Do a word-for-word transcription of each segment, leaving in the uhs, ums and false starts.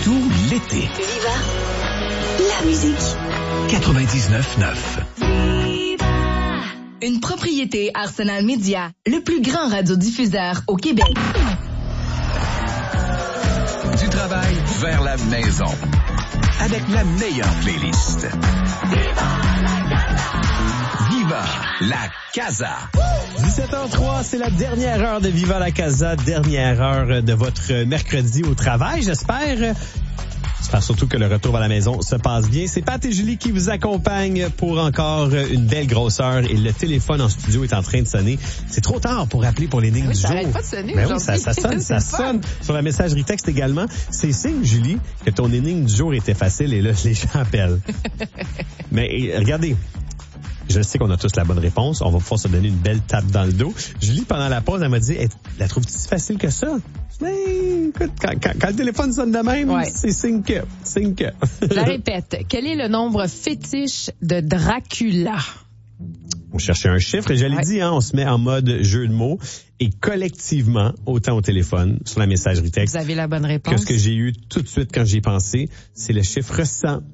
tout l'été. Viva la musique. quatre-vingt-dix-neuf neuf. Une propriété Arsenal Media, le plus grand radiodiffuseur au Québec. Du travail vers la maison. Avec la meilleure playlist. Viva la Casa. dix-sept heures trois, c'est la dernière heure de Viva la Casa, dernière heure de votre mercredi au travail, j'espère. J'espère surtout que le retour à la maison se passe bien. C'est Pat et Julie qui vous accompagnent pour encore une belle grosse heure et le téléphone en studio est en train de sonner. C'est trop tard pour appeler pour l'énigme oui, du ça jour. arrête pas de sonner Ben aujourd'hui. oui, ça, ça sonne, ça sonne. Sur la messagerie texte également. C'est signe, Julie, que ton énigme du jour était facile et là, les gens appellent. Mais regardez. Je sais qu'on a tous la bonne réponse. On va pouvoir se donner une belle tape dans le dos. Julie, pendant la pause, elle m'a dit, hey, la trouves-tu si facile que ça? Mais écoute, quand, quand, quand le téléphone sonne de même, ouais. c'est signe que. Signe que. Je la répète. Quel est le nombre fétiche de Dracula? On cherchait un chiffre et je l'ai ouais. dit, hein, on se met en mode jeu de mots et collectivement, autant au téléphone, sur la messagerie texte. Vous avez la bonne réponse. Que ce que j'ai eu tout de suite quand j'y ai pensé, c'est le chiffre cent.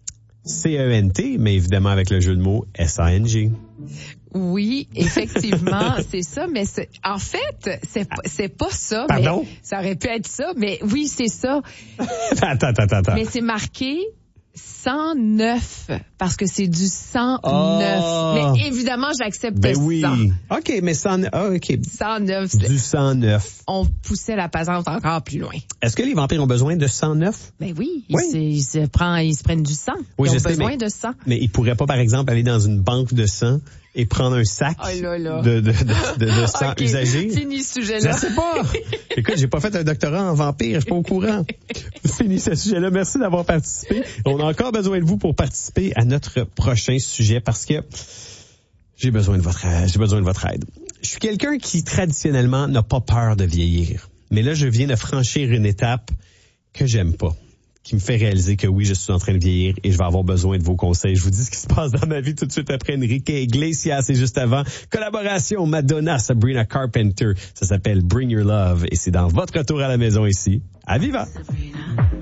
C E N T, mais évidemment avec le jeu de mots S A N G. Oui, effectivement, c'est ça, mais c'est, en fait, c'est, c'est pas ça. Pardon? Mais ça aurait pu être ça, mais oui, c'est ça. attends, attends, attends. Mais c'est marqué cent neuf, parce que c'est du cent neuf. Oh. Mais évidemment, j'accepte ben oui. cent. OK, mais cent neuf. Ah, OK. cent neuf. Du cent neuf. On poussait la pesante encore plus loin. Est-ce que les vampires ont besoin de cent neuf? Ben oui. oui. Ils, se, ils, se prennent, ils se prennent du sang. Oui, ils je ont sais, besoin mais, de sang. Mais ils pourraient pas, par exemple, aller dans une banque de sang et prendre un sac oh là là. De, de, de, de, de sang okay. usagé. Fini ce sujet-là. Je sais pas. Écoute, j'ai pas fait un doctorat en vampire, je suis pas au courant. Fini ce sujet-là. Merci d'avoir participé. On a encore besoin de vous pour participer à notre prochain sujet parce que j'ai besoin de votre aide. J'ai besoin de votre aide. Je suis quelqu'un qui, traditionnellement, n'a pas peur de vieillir. Mais là, je viens de franchir une étape que j'aime pas, qui me fait réaliser que oui, je suis en train de vieillir et je vais avoir besoin de vos conseils. Je vous dis ce qui se passe dans ma vie tout de suite après Enrique Iglesias et juste avant, collaboration Madonna, Sabrina Carpenter. Ça s'appelle Bring Your Love et c'est dans votre retour à la maison ici, à Viva.